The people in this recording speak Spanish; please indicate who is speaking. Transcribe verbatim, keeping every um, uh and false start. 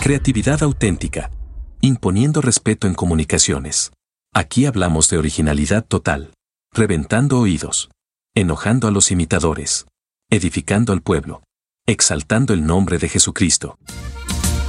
Speaker 1: Creatividad auténtica. Imponiendo respeto en comunicaciones. Aquí hablamos de originalidad total. Reventando oídos. Enojando a los imitadores. Edificando al pueblo. Exaltando el nombre de Jesucristo.